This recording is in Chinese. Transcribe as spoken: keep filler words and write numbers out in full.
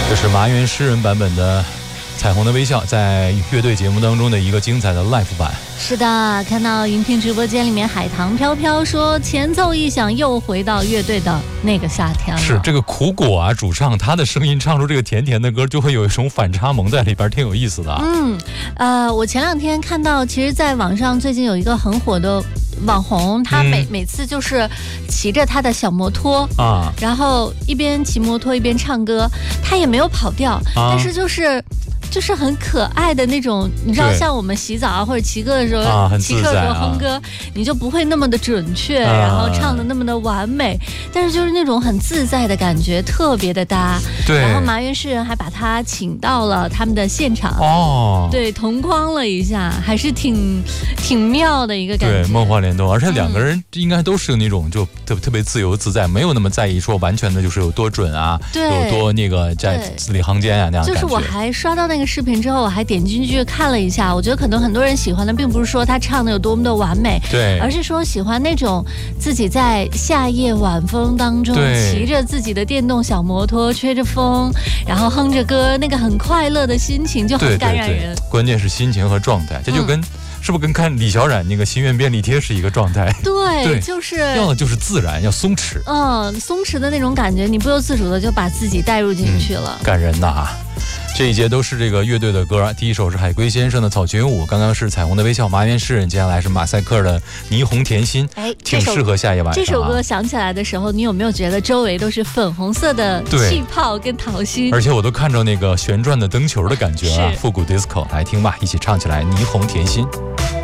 这是麻原诗人版本的《彩虹的微笑》在乐队节目当中的一个精彩的 live 版。 是的，看到荧屏直播间里面海棠飘飘说前奏一响又回到乐队的那个夏天了。 是这个苦果啊，主唱他的声音唱出这个甜甜的歌，就会有一种反差萌在里边，挺有意思的。 嗯，呃，我前两天看到，其实在网上最近有一个很火的网红，他每、嗯、每次就是骑着他的小摩托啊，然后一边骑摩托一边唱歌，他也没有跑调，啊、但是就是就是很可爱的那种，你知道，像我们洗澡啊或者骑歌的时候，啊、骑车的时候哼歌、啊，你就不会那么的准确，啊、然后唱的那么的完美，但是就是那种很自在的感觉，特别的搭。对。然后麻原诗人还把他请到了他们的现场，哦，对，同框了一下，还是挺挺妙的一个感觉。 对，梦幻联动，而且两个人应该都是那种就特特别自由自在，没有那么在意说完全的就是有多准啊，有多那个在字里行间啊那样的感觉。 就是我还刷到那个。那个视频之后，我还点进去看了一下。我觉得可能很多人喜欢的，并不是说他唱的有多么的完美，对，而是说喜欢那种自己在夏夜晚风当中，骑着自己的电动小摩托，吹着风，然后哼着歌，那个很快乐的心情就很感染人。 对对对，关键是心情和状态，这就跟、嗯。是不是跟看李小冉那个心愿便利贴是一个状态？ 对，对，就是要的就是自然，要松弛。 嗯，松弛的那种感觉，你不由自主的就把自己带入进去了， 嗯、感人呐！这一节都是这个乐队的歌，第一首是海龟先生的《草裙舞》，刚刚是彩虹的微笑麻原诗人，接下来是马赛克的霓虹甜心，哎，挺适合夏夜晚上、啊。 这首歌响起来的时候，你有没有觉得周围都是粉红色的气泡跟桃心？ 而且我都看着那个旋转的灯球的感觉啊，复古 disco， 来听吧，一起唱起来，霓虹甜心。